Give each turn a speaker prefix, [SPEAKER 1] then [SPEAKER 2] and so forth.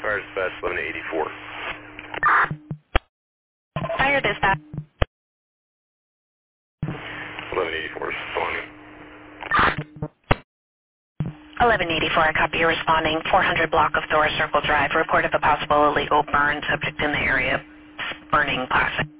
[SPEAKER 1] Fire dispatch 1184.
[SPEAKER 2] Fire dispatch.
[SPEAKER 1] 1184 is responding.
[SPEAKER 2] 1184, I copy you responding. 400 block of Thor Circle Drive. Report of a possible illegal burn subject in the area. Burning plastic.